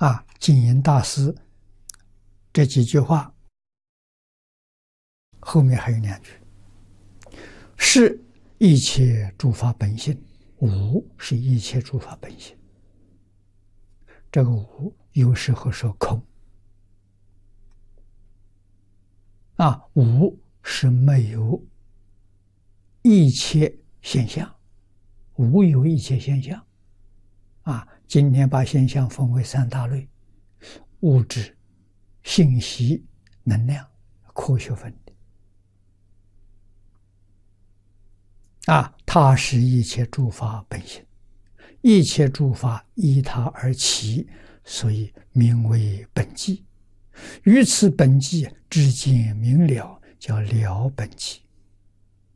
净云大师这几句话后面还有2句：是一切诸法本性，无是一切诸法本性。这个无有时候说空无是没有一切现象，无有一切现象今天把现象分为3大类：物质、信息、能量，科学分的它是一切诸法本性，一切诸法依它而起，所以名为本寂。于此本寂知见明了，叫了本寂。